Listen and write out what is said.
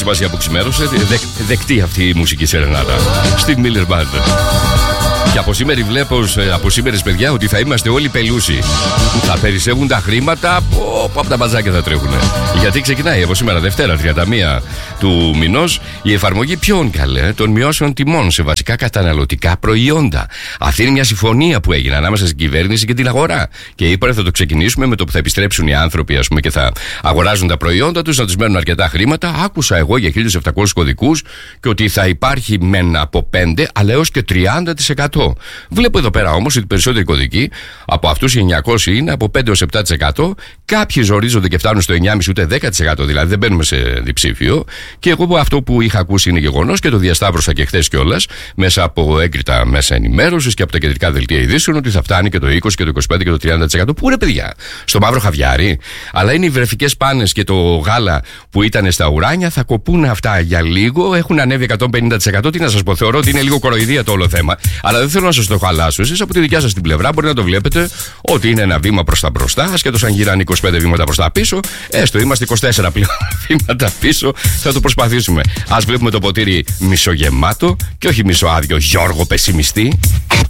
σημασία που ξημέρωσε. Δεκτή αυτή η μουσική σερενάδα. Steve Miller Band. Και από σήμερα βλέπω, από σήμερα παιδιά, ότι θα είμαστε όλοι πελούσιοι. Θα περισσεύουν τα χρήματα από τα μπαζάκια θα τρέχουν. Γιατί ξεκινάει από σήμερα Δευτέρα, 31 του μηνός, η εφαρμογή ποιον καλέ, των μειώσεων τιμών σε βασικά καταναλωτικά προϊόντα. Αυτή είναι μια συμφωνία που έγινε ανάμεσα στην κυβέρνηση και την αγορά. Και είπανε θα το ξεκινήσουμε με το που θα επιστρέψουν οι άνθρωποι, ας πούμε, και θα αγοράζουν τα προϊόντα τους, να τους μένουν αρκετά χρήματα. Άκουσα εγώ για 1.700 κωδικούς και ότι θα υπάρχει μεν από 5 αλλά έως και 30%. Βλέπω εδώ πέρα όμως ότι οι περισσότεροι κωδικοί από αυτούς οι 900 είναι από 5 έως 7%. Κάποιοι ζορίζονται και φτάνουν στο 9,5 ούτε 10%, δηλαδή δεν μπαίνουμε σε διψήφιο. Και εγώ αυτό που είχα ακούσει είναι γεγονός και το διασταύρωσα και χθες κιόλας μέσα από έγκριτα μέσα ενημέρωσης και από τα κεντρικά δελτία ειδήσεων ότι θα φτάνει και το 20 και το 25 και το 30%. Πού ρε παιδιά, στο μαύρο χαβιάρι. Αλλά είναι οι βρεφικές πάνες και το γάλα που ήταν στα ουράνια, θα κοπούν αυτά για λίγο, έχουν ανέβει 150%. Τι να σας πω, θεωρώ ότι είναι λίγο κοροϊδία το όλο θέμα. Αλλά δεν θέλω να σας το χαλάσω. Εσείς από τη δικιά σας την πλευρά μπορεί να το βλέπετε ότι είναι ένα βήμα προς τα μπροστά, ασχέτως αν γυράνε 25 βήματα προς τα πίσω. Έστω, είμαστε 24 πλέον βήματα πίσω. Θα το προσπαθήσουμε. Ας βλέπουμε το ποτήρι μισογεμάτο και όχι μισοάδιο. Γιώργο, πεσημιστή.